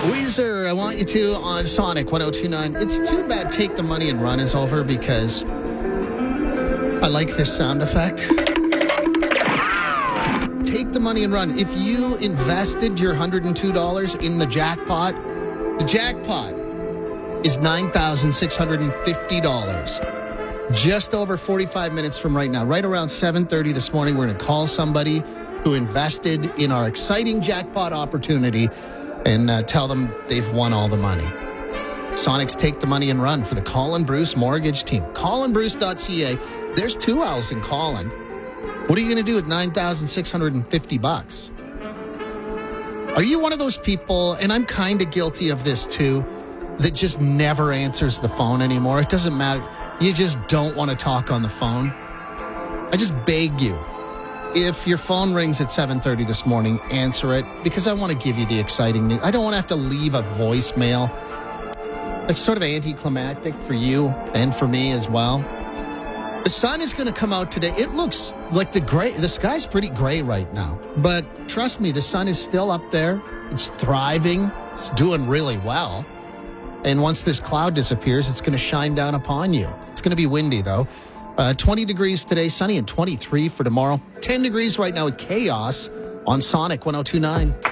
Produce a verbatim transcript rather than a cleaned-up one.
Weezer, I want you to on Sonic one oh two point nine. It's too bad Take the Money and Run is over because I like this sound effect. Take the money and run. If you invested your one hundred two dollars in the jackpot, the jackpot is nine thousand six hundred fifty dollars. Just over forty-five minutes from right now, right around seven thirty this morning, we're going to call somebody who invested in our exciting jackpot opportunity and uh, tell them they've won all the money. Sonic's Take the Money and Run for the Colin Bruce Mortgage Team. colin bruce dot c a. There's two L's in Colin. What are you going to do with nine thousand six hundred fifty bucks? Are you one of those people, and I'm kind of guilty of this too, that just never answers the phone anymore? It doesn't matter. You just don't want to talk on the phone. I just beg you, if your phone rings at seven thirty this morning, answer it, because I want to give you the exciting news. I don't want to have to leave a voicemail. It's sort of anticlimactic for you and for me as well. The sun is going to come out today. It looks like the gray, the sky's pretty gray right now. But trust me, the sun is still up there. It's thriving. It's doing really well. And once this cloud disappears, it's going to shine down upon you. It's going to be windy, though. Uh, twenty degrees today, sunny, and twenty-three for tomorrow. ten degrees right now with Chaos on Sonic one oh two point nine.